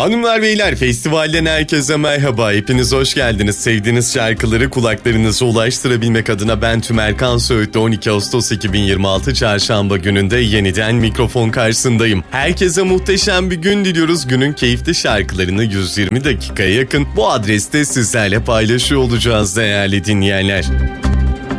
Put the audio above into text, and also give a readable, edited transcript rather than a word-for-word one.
Hanımlar beyler, festivalden herkese merhaba. Hepiniz hoş geldiniz. Sevdiğiniz şarkıları kulaklarınıza ulaştırabilmek adına ben Tümerkan Söğütlü 12 Ağustos 2026 Çarşamba gününde yeniden mikrofon karşısındayım. Herkese muhteşem bir gün diliyoruz. Günün keyifli şarkılarını 120 dakikaya yakın bu adreste sizlerle paylaşıyor olacağız değerli dinleyenler.